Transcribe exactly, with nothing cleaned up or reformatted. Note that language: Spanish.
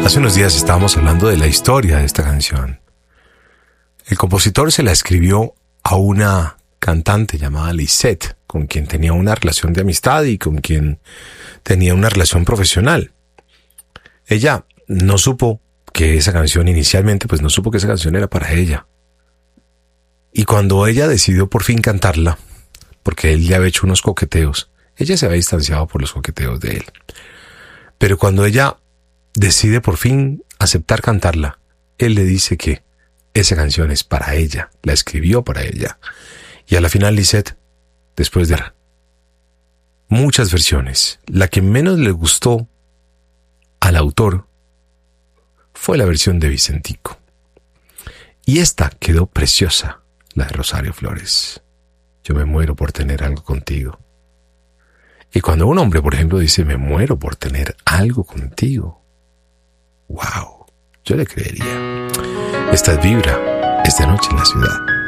Hace unos días estábamos hablando de la historia de esta canción. El compositor se la escribió a una cantante llamada Lisette, con quien tenía una relación de amistad y con quien tenía una relación profesional. Ella no supo que esa canción inicialmente, pues no supo que esa canción era para ella. Y cuando ella decidió por fin cantarla, porque él le había hecho unos coqueteos, ella se había distanciado por los coqueteos de él. Pero cuando ella decide por fin aceptar cantarla, él le dice que esa canción es para ella, la escribió para ella. Y a la final Lisette, después de muchas versiones, la que menos le gustó al autor fue la versión de Vicentico. Y esta quedó preciosa, la de Rosario Flores. Yo me muero por tener algo contigo. Y cuando un hombre, por ejemplo, dice me muero por tener algo contigo, wow, yo le creería. Esta es Vibra, esta noche en la ciudad.